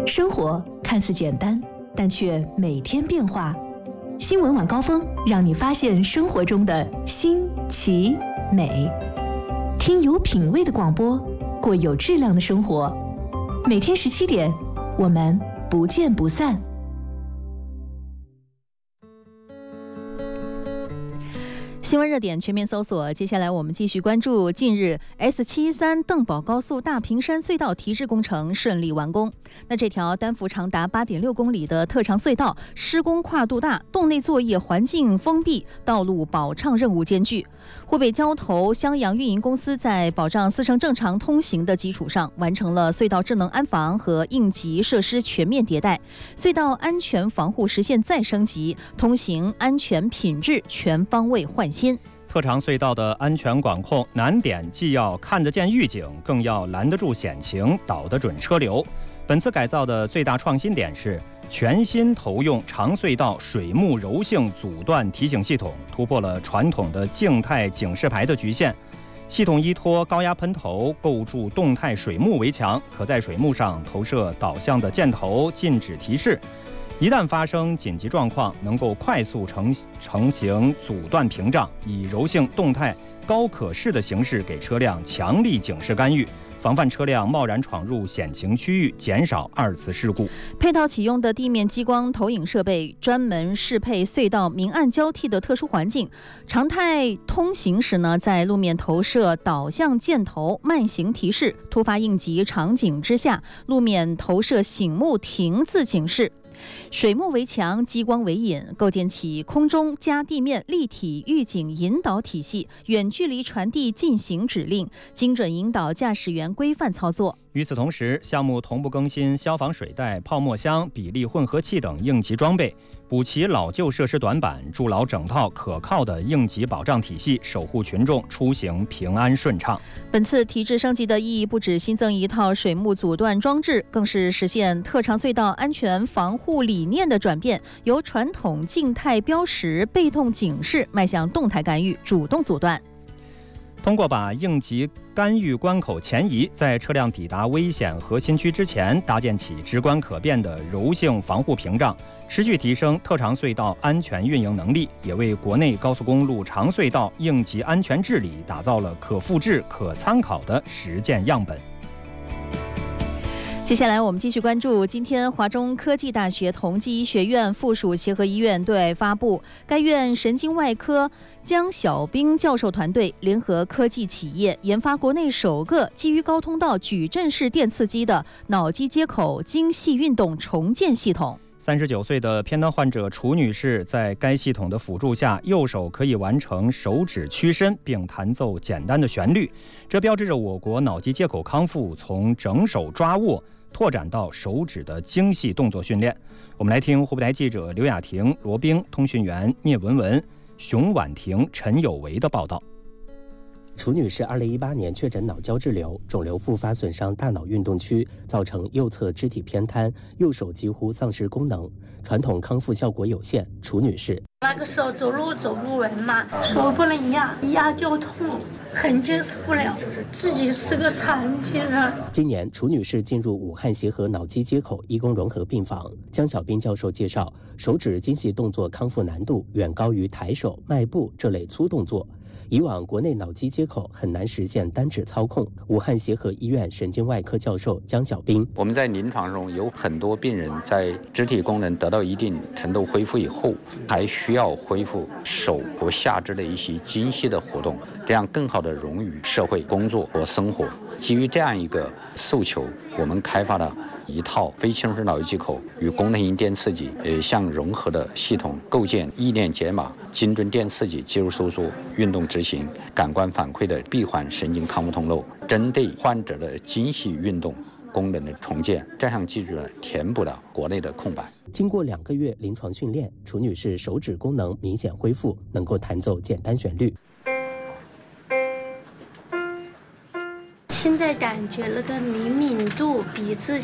生活看似简单，但却每天变化。新闻晚高峰让你发现生活中的新奇美，听有品味的广播，过有质量的生活。每天17点，我们不见不散。 新闻热点全面搜索，接下来我们继续关注近日 S713邓宝高速大平山隧道提质工程顺利完工。那这条单幅长达8.6公里的特长隧道施工跨度大，洞内作业环境封闭，道路保畅任务艰巨。湖北交投襄阳运营公司在保障司乘正常通行的基础上，完成了隧道智能安防和应急设施全面迭代，隧道安全防护实现再升级，通行安全品质全方位焕新。 特长隧道的安全管控难点既要看得见预警，更要拦得住险情，导得准车流。本次改造的最大创新点是全新投用长隧道水幕柔性阻断提醒系统，突破了传统的静态警示牌的局限。系统依托高压喷头构筑动态水幕围墙，可在水幕上投射导向的箭头、禁止提示。一旦发生紧急状况，能够快速成型阻断屏障，以柔性动态高可视的形式给车辆强力警示干预，防范车辆贸然闯入险情区域，减少二次事故。 配套启用的地面激光投影设备，专门适配隧道明暗交替的特殊环境。常态通行时呢，在路面投射导向箭头、慢行提示；突发应急场景之下，路面投射醒目停字警示。水幕围墙、激光围引，构建起空中加地面立体预警引导体系，远距离传递进行指令，精准引导驾驶员规范操作。 与此同时，项目同步更新消防水袋、泡沫箱、比例混合器等应急装备，补齐老旧设施短板，筑牢整套可靠的应急保障体系，守护群众出行平安顺畅。 本次提质升级的意义不止新增一套水幕阻断装置，更是实现特长隧道安全防护理念的转变，由传统静态标识、被动警示迈向动态干预、主动阻断。 通过把应急干预关口前移，在车辆抵达危险核心区之前，搭建起直观可变的柔性防护屏障，持续提升特长隧道安全运营能力，也为国内高速公路长隧道应急安全治理打造了可复制、可参考的实践样本。 接下来我们继续关注，今天华中科技大学同济医学院附属协和医院对外发布，该院神经外科江小兵教授团队联合科技企业，研发国内首个基于高通道矩阵式电刺激的脑机接口精细运动重建系统。 39岁的偏瘫患者楚女士在该系统的辅助下，右手可以完成手指屈伸并弹奏简单的旋律，这标志着我国脑机接口康复从整手抓握拓展到手指的精细动作训练。我们来听湖北台记者刘雅婷、罗冰、通讯员聂文文、熊婉婷、陈有为的报道。 楚女士2018年确诊脑胶质瘤，肿瘤复发损伤大脑运动区，造成右侧肢体偏瘫，右手几乎丧失功能，传统康复效果有限。楚女士那个时候走路不稳嘛，手不能压，一压就痛，很坚持不了，自己是个残疾人。 今年，楚女士进入武汉协和脑机接口医工融合病房。江小兵教授介绍，手指精细动作康复难度远高于抬手、迈步这类粗动作。以往国内脑机接口很难实现单指操控。武汉协和医院神经外科教授江小兵： 我们在临床中有很多病人在肢体功能得到一定程度恢复以后，还需要恢复手和下肢的一些精细的活动，这样更好的融于社会工作和生活。基于这样一个诉求，我们开发了一套非侵入式脑机接口与功能性电刺激相融合的系统，构建意念解码、精准电刺激、肌肉收缩、运动执行、感官反馈的闭环神经康复通路，针对患者的精细运动功能的重建，这项技术呢填补了国内的空白。 经过2个月临床训练，楚女士手指功能明显恢复，能够弹奏简单旋律。 现在感觉那个灵敏度比之